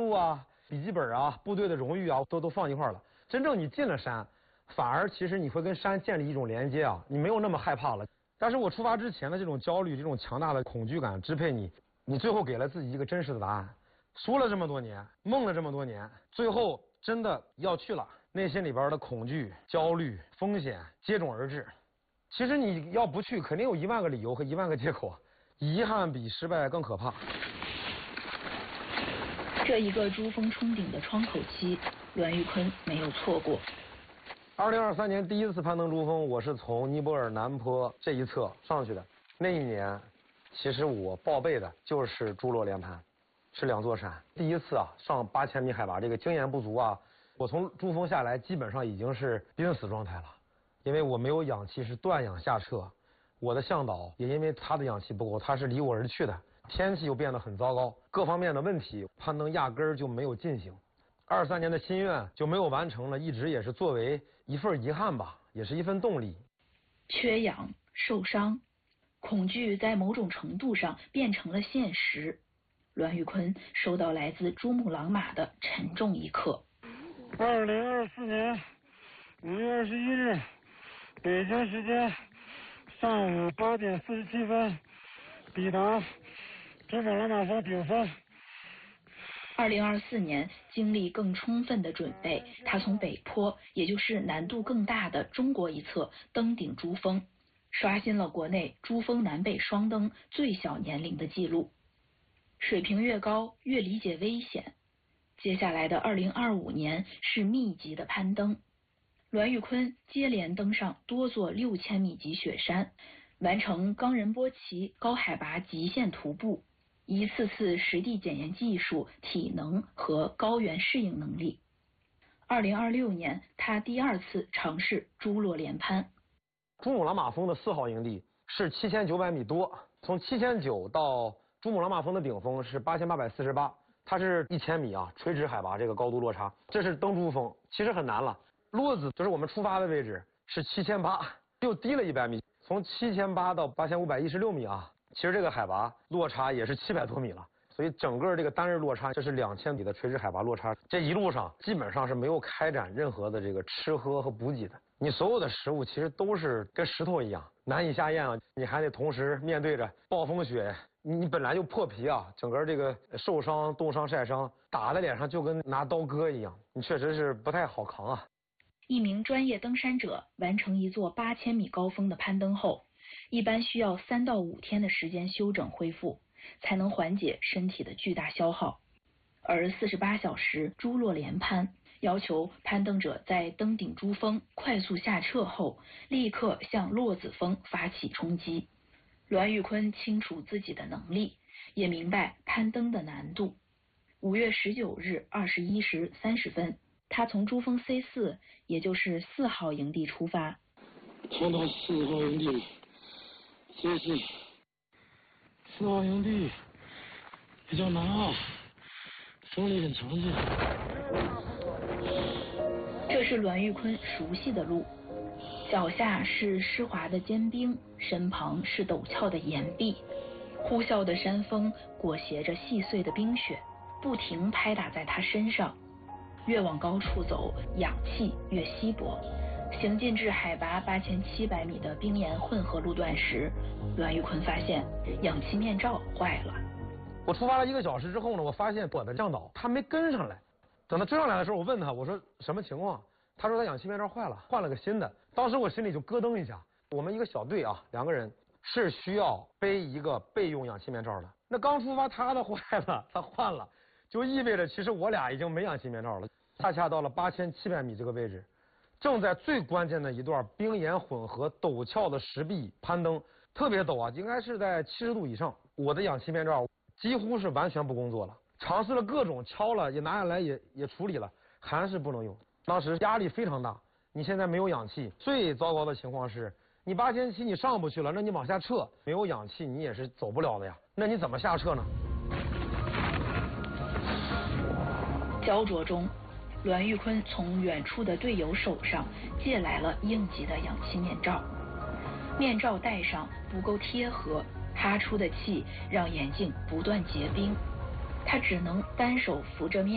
录啊、笔记本啊、部队的荣誉啊，都放一块了。真正你进了山，反而其实你会跟山建立一种连接啊，你没有那么害怕了。但是我出发之前的这种焦虑、这种强大的恐惧感支配你，你最后给了自己一个真实的答案。说了这么多年，梦了这么多年，最后真的要去了，内心里边的恐惧、焦虑、风险接踵而至。其实你要不去，肯定有10000个理由和10000个借口，遗憾比失败更可怕。 这一个珠峰冲顶的窗口期，栾玉坤没有错过。 2023年第一次攀登珠峰，我是从尼泊尔南坡这一侧上去的。那一年，其实我报备的就是珠洛连攀，是2座山。第一次啊，上8000米海拔，这个经验不足啊，我从珠峰下来，基本上已经是濒死状态了，因为我没有氧气，是断氧下撤。我的向导也因为他的氧气不够，他是离我而去的。天气又变得很糟糕，各方面的问题，攀登压根儿就没有进行。23年的心愿就没有完成了，一直也是作为一份遗憾吧，也是一份动力。 缺氧、受伤、恐惧在某种程度上变成了现实。栾玉坤收到来自珠穆朗玛的沉重一刻。 2024年5月21日，北京时间上午8点47分，抵达珠穆朗玛峰顶峰。 2024年经历更充分的准备，他从北坡，也就是难度更大的中国一侧登顶珠峰，刷新了国内珠峰南北双登最小年龄的记录。水平越高，越理解危险。接下来的2025年是密集的攀登，栾玉坤接连登上多座6000米级雪山，完成冈仁波齐高海拔极限徒步，一次次实地检验技术、体能和高原适应能力。2026年，他第2次尝试珠洛连攀。 珠穆朗玛峰的4号营地是7900米多，从7900到珠穆朗玛峰的顶峰是8848，它是1000米啊，垂直海拔这个高度落差，这是登珠峰，其实很难了。落子就是我们出发的位置是7800，又低了100米，从7800到8516米啊，其实这个海拔落差也是700多米了。所以整个这个单日落差就是2000米的垂直海拔落差，这一路上基本上是没有开展任何的这个吃喝和补给的。你所有的食物其实都是跟石头一样难以下咽啊，你还得同时面对着暴风雪，你本来就破皮啊，整个这个受伤、冻伤、晒伤打在脸上就跟拿刀割一样，你确实是不太好扛啊。 一名专业登山者完成一座8000米高峰的攀登后，一般需要3到5天的时间休整恢复，才能缓解身体的巨大消耗。而48小时珠洛连攀要求攀登者在登顶珠峰快速下撤后，立刻向洛子峰发起冲击。栾玉坤清楚自己的能力，也明白攀登的难度。5月19日21时30分，他从珠峰 C4， 也就是4号营地出发。 冲到4号营地 C4， 4号营地比较难啊，风力很强劲。 这是栾玉坤熟悉的路，脚下是湿滑的坚冰，身旁是陡峭的岩壁，呼啸的山风裹挟着细碎的冰雪，不停拍打在他身上。越往高处走，氧气越稀薄。行进至海拔8700米的冰岩混合路段时，栾玉坤发现氧气面罩坏了。 我出发了1个小时之后呢，我发现我的向导他没跟上来。等他追上来的时候，我问他，我说什么情况？他说他氧气面罩坏了，换了个新的。当时我心里就咯噔一下。我们一个小队啊，2个人是需要背一个备用氧气面罩的。那刚出发他的坏了，他换了，就意味着其实我俩已经没氧气面罩了。恰恰到了8700米这个位置，正在最关键的一段冰岩混合陡峭的石壁攀登，特别陡啊，应该是在70度以上。我的氧气面罩几乎是完全不工作了，尝试了各种敲了，也拿下来也处理了，还是不能用。当时压力非常大，你现在没有氧气，最糟糕的情况是你8700你上不去了，那你往下撤，没有氧气你也是走不了的呀，那你怎么下撤呢？ 焦灼中，栾玉坤从远处的队友手上借来了应急的氧气面罩，面罩戴上不够贴合，哈出的气让眼镜不断结冰，他只能单手扶着面